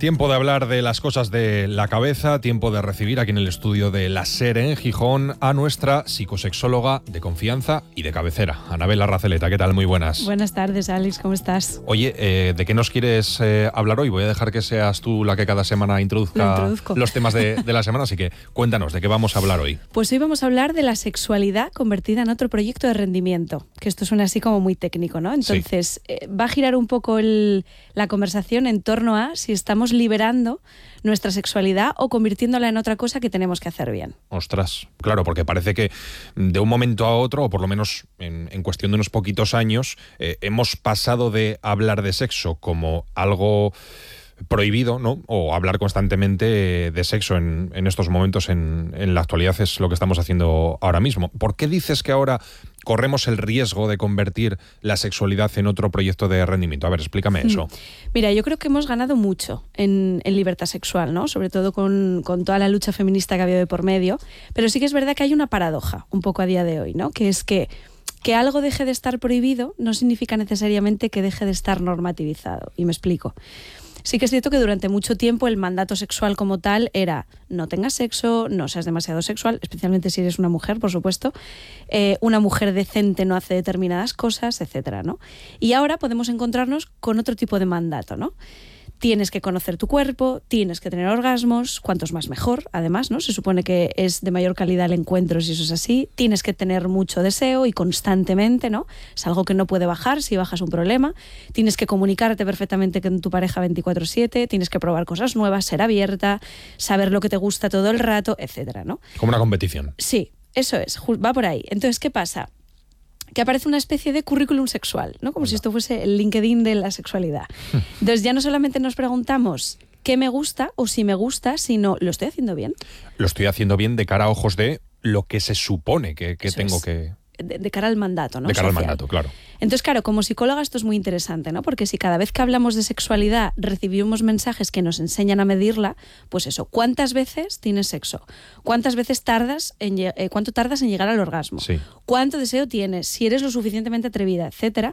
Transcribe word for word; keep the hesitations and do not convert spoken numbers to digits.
Tiempo de hablar de las cosas de la cabeza, tiempo de recibir aquí en el estudio de La SER en Gijón a nuestra psicosexóloga de confianza y de cabecera, Anabela Raceleta. ¿Qué tal? Muy buenas. Buenas tardes, Alex, ¿cómo estás? Oye, eh, ¿de qué nos quieres eh, hablar hoy? Voy a dejar que seas tú la que cada semana introduzca los temas de, de la semana, así que cuéntanos, ¿de qué vamos a hablar hoy? Pues hoy vamos a hablar de la sexualidad convertida en otro proyecto de rendimiento, que esto suena así como muy técnico, ¿no? Entonces, sí. eh, va a girar un poco el, la conversación en torno a si estamos liberando nuestra sexualidad o convirtiéndola en otra cosa que tenemos que hacer bien. Ostras, claro, porque parece que de un momento a otro, o por lo menos en, en cuestión de unos poquitos años, eh, hemos pasado de hablar de sexo como algo prohibido, ¿no? O hablar constantemente de sexo en, en estos momentos, en, en la actualidad, es lo que estamos haciendo ahora mismo. ¿Por qué dices que ahora corremos el riesgo de convertir la sexualidad en otro proyecto de rendimiento? A ver, explícame eso. Mira, yo creo que hemos ganado mucho en, en libertad sexual, ¿no? Sobre todo con, con toda la lucha feminista que ha habido de por medio, pero sí que es verdad que hay una paradoja un poco a día de hoy, ¿no? Que es que que algo deje de estar prohibido no significa necesariamente que deje de estar normativizado. Y me explico. Sí que es cierto que durante mucho tiempo el mandato sexual como tal era no tengas sexo, no seas demasiado sexual, especialmente si eres una mujer, por supuesto, eh, una mujer decente no hace determinadas cosas, etcétera, ¿no? Y ahora podemos encontrarnos con otro tipo de mandato, ¿no? Tienes que conocer tu cuerpo, tienes que tener orgasmos, cuantos más mejor, además, ¿no? Se supone que es de mayor calidad el encuentro si eso es así. Tienes que tener mucho deseo y constantemente, ¿no? Es algo que no puede bajar, si bajas un problema. Tienes que comunicarte perfectamente con tu pareja veinticuatro siete, tienes que probar cosas nuevas, ser abierta, saber lo que te gusta todo el rato, etcétera, ¿no? Como una competición. Sí, eso es, va por ahí. Entonces, ¿qué pasa? Que aparece una especie de currículum sexual, ¿no? Como Hola. Si esto fuese el LinkedIn de la sexualidad. Entonces ya no solamente nos preguntamos qué me gusta o si me gusta, sino ¿lo estoy haciendo bien? Lo estoy haciendo bien de cara a ojos de lo que se supone que, que tengo es. que... De, de cara al mandato, ¿no? De cara Social. al mandato, claro. Entonces, claro, como psicóloga esto es muy interesante, ¿no? Porque si cada vez que hablamos de sexualidad recibimos mensajes que nos enseñan a medirla, pues eso, ¿cuántas veces tienes sexo? ¿Cuántas veces tardas en, eh, cuánto tardas en llegar al orgasmo? Sí. ¿Cuánto deseo tienes? Si eres lo suficientemente atrevida, etcétera.